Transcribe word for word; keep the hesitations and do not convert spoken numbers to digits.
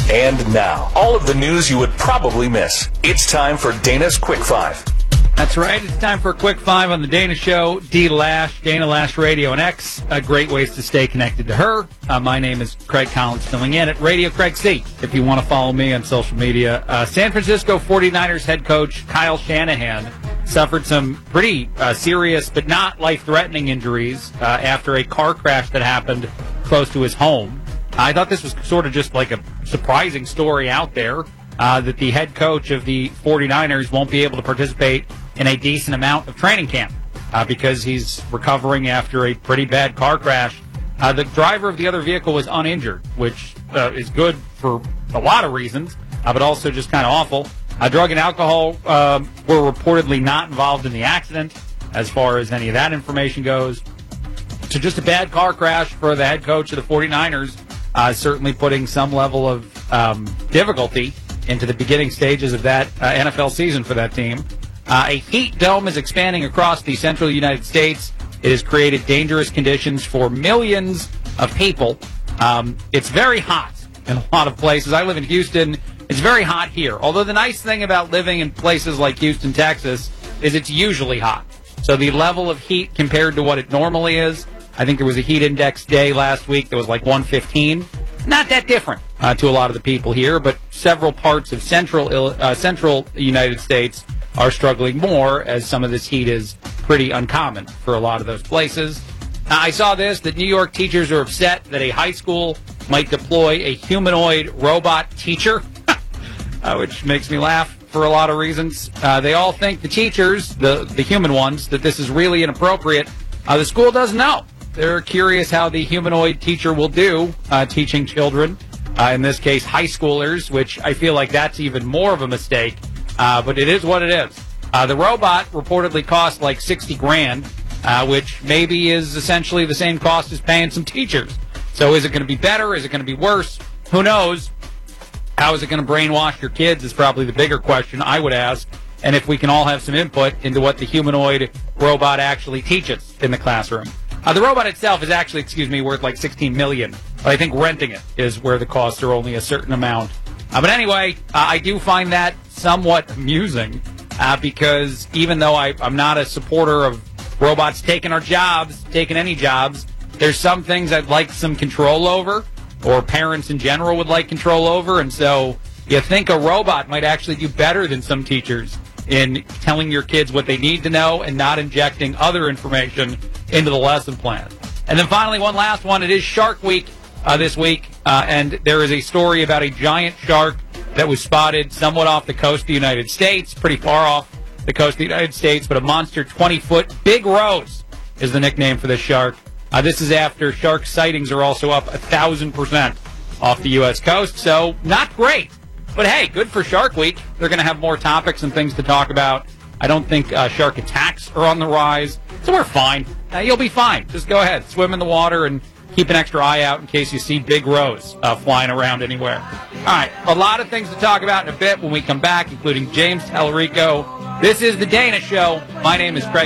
And now, all of the news you would probably miss. It's time for Dana's Quick Five. That's right. It's time for a Quick Five on the Dana Show. D. Lash, Dana Lash Radio and X. Uh, great ways to stay connected to her. Uh, my name is Craig Collins, filling in at Radio Craig C. If you want to follow me on social media. Uh, San Francisco forty-niners head coach Kyle Shanahan suffered some pretty uh, serious but not life-threatening injuries uh, after a car crash that happened close to his home. I thought this was sort of just like a surprising story out there uh, that the head coach of the forty-niners won't be able to participate in a decent amount of training camp uh, because he's recovering after a pretty bad car crash. Uh, the driver of the other vehicle was uninjured, which uh, is good for a lot of reasons, uh, but also just kind of awful. Uh, drug and alcohol um, were reportedly not involved in the accident as far as any of that information goes. So just a bad car crash for the head coach of the forty-niners, uh, certainly putting some level of um, difficulty into the beginning stages of that uh, N F L season for that team. Uh, a heat dome is expanding across the central United States. It has created dangerous conditions for millions of people. Um, it's very hot in a lot of places. I live in Houston. It's very hot here. Although the nice thing about living in places like Houston, Texas, is it's usually hot. So the level of heat compared to what it normally is, I think there was a heat index day last week that was like one fifteen. Not that different uh, to a lot of the people here, but several parts of central uh, central United States are struggling more as some of this heat is pretty uncommon for a lot of those places. Uh, I saw this, that New York teachers are upset that a high school might deploy a humanoid robot teacher, uh, which makes me laugh for a lot of reasons. Uh, they all think, the teachers, the, the human ones, that this is really inappropriate. Uh, the school doesn't know. They're curious how the humanoid teacher will do uh, teaching children, uh, in this case high schoolers, which I feel like that's even more of a mistake. Uh, but it is what it is. Uh, the robot reportedly cost like sixty grand, uh, which maybe is essentially the same cost as paying some teachers. So is it going to be better? Is it going to be worse? Who knows? How is it going to brainwash your kids is probably the bigger question I would ask. And if we can all have some input into what the humanoid robot actually teaches in the classroom. Uh, the robot itself is actually, excuse me, worth like sixteen million dollars. But I think renting it is where the costs are only a certain amount. Uh, but anyway, uh, I do find that somewhat amusing uh, because even though I, I'm not a supporter of robots taking our jobs, taking any jobs, there's some things I'd like some control over, or parents in general would like control over, and so you think a robot might actually do better than some teachers in telling your kids what they need to know and not injecting other information into the lesson plan. And then finally, one last one. It is Shark Week uh, this week, uh, and there is a story about a giant shark that was spotted somewhat off the coast of the United States, pretty far off the coast of the United States, but a monster twenty-foot Big Rose is the nickname for this shark. Uh, this is after shark sightings are also up one thousand percent off the U S coast, so not great. But hey, good for Shark Week. They're going to have more topics and things to talk about. I don't think uh, shark attacks are on the rise, so we're fine. Uh, you'll be fine. Just go ahead, swim in the water, and keep an extra eye out in case you see Big Rose uh, flying around anywhere. All right, a lot of things to talk about in a bit when we come back, including James Tallarico. This is The Dana Show. My name is Craig.